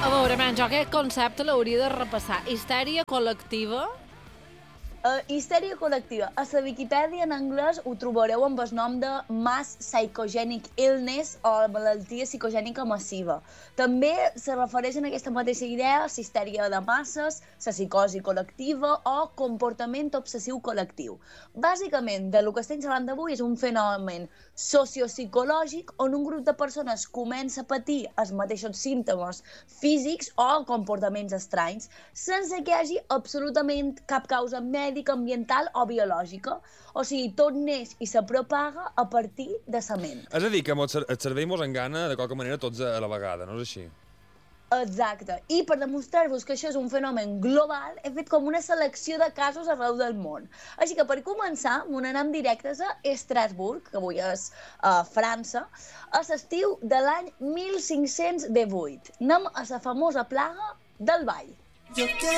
veure, men, jo aquest concepte l'hauria de repassar. Histèria col·lectiva? Histèria col·lectiva. A la Viquipèdia en anglès ho trobareu amb el nom de Mass Psychogenic Illness o malaltia psicogènica massiva. També se refereix a aquesta mateixa idea la histèria de masses, la psicosi col·lectiva o comportament obsessiu col·lectiu. Bàsicament, del que estem parlant d'avui és un fenomen sociopsicològic on un grup de persones comença a patir els mateixos símptomes físics o comportaments estranys sense que hi hagi absolutament cap causa mèdica, ambiental o biològica. O sigui, tot neix i se propaga a partir de la ment. És a dir, que el cervell mos engana de qualque manera tots a la vegada, no és així? Exacte. I per demostrar-vos que això és un fenomen global, he fet com una selecció de casos arreu del món. Així que per començar, anem directes a Estrasburg, que avui és a França, a l'estiu de l'any 1518. Anem a la famosa plaga del ball.